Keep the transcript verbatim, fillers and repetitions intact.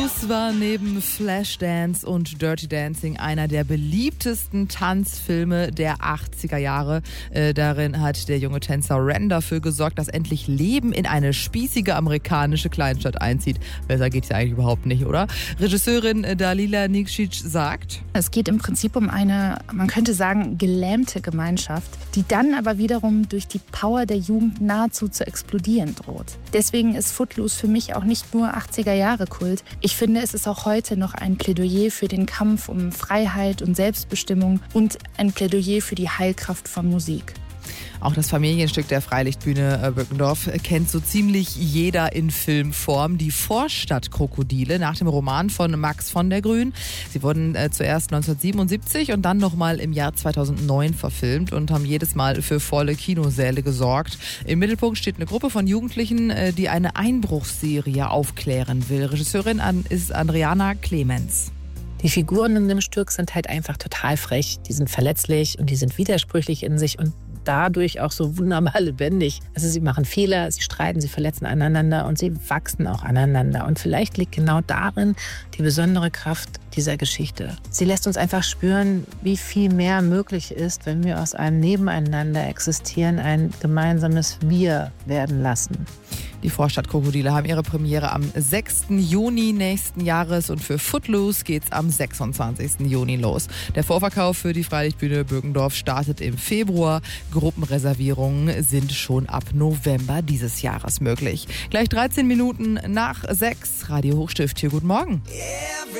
Es war neben Flashdance und Dirty Dancing einer der beliebtesten Tanzfilme der achtziger Jahre. Äh, darin hat der junge Tänzer Ren dafür gesorgt, dass endlich Leben in eine spießige amerikanische Kleinstadt einzieht. Besser geht's ja eigentlich überhaupt nicht, oder? Regisseurin Dalila Nikšić sagt: Es geht im Prinzip um eine, man könnte sagen, gelähmte Gemeinschaft, die dann aber wiederum durch die Power der Jugend nahezu zu explodieren droht. Deswegen ist Footloose für mich auch nicht nur achtziger Jahre Kult. Ich finde, es ist auch heute noch ein Plädoyer für den Kampf um Freiheit und Selbstbestimmung und ein Plädoyer für die Heilkraft von Musik. Auch das Familienstück der Freilichtbühne Bückendorf kennt so ziemlich jeder in Filmform. Die Vorstadtkrokodile nach dem Roman von Max von der Grün. Sie wurden äh, zuerst neunzehnhundertsiebenundsiebzig und dann nochmal im Jahr zweitausendneun verfilmt und haben jedes Mal für volle Kinosäle gesorgt. Im Mittelpunkt steht eine Gruppe von Jugendlichen, äh, die eine Einbruchsserie aufklären will. Regisseurin an, ist Adriana Clemens. Die Figuren in dem Stück sind halt einfach total frech. Die sind verletzlich und die sind widersprüchlich in sich und dadurch auch so wunderbar lebendig. Also sie machen Fehler, sie streiten, sie verletzen einander und sie wachsen auch aneinander. Und vielleicht liegt genau darin die besondere Kraft dieser Geschichte. Sie lässt uns einfach spüren, wie viel mehr möglich ist, wenn wir aus einem Nebeneinander existieren, ein gemeinsames Wir werden lassen. Die Vorstadtkrokodile haben ihre Premiere am sechsten Juni nächsten Jahres und für Footloose geht's am sechsundzwanzigsten Juni los. Der Vorverkauf für die Freilichtbühne Bückendorf startet im Februar. Gruppenreservierungen sind schon ab November dieses Jahres möglich. Gleich dreizehn Minuten nach sechs. Radio Hochstift hier, guten Morgen.